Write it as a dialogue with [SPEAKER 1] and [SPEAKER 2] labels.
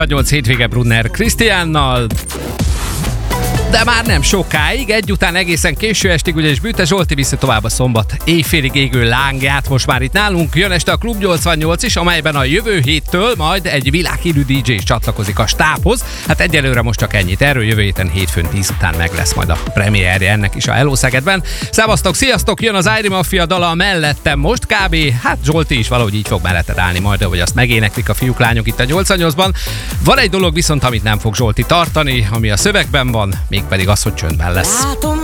[SPEAKER 1] 8 hétvége Brunner Krisztiánnal. De már nem sokáig, egyután egészen késő estig, ugyanis Bűte Zsolti viszi tovább a szombat éjfélig égő lángját. Most már itt nálunk jön este a Klub 88 is, amelyben a jövő héttől majd egy világhírű DJ is csatlakozik a stábhoz. Hát egyelőre most csak ennyit. Erről jövő héten hétfőn 10 után meg lesz majd a premierje ennek is a Hello Szegedben. Szevasztok, sziasztok, jön az Airy Mafia dala mellettem most kb. Hát Zsolti is valahogy így fog melletted állni majd, hogy azt megéneklik a fiúk, lányok itt a 88-ban. Van egy dolog viszont, amit nem fog Zsolti tartani, ami a szövegben van, mégpedig az, hogy csöndben lesz.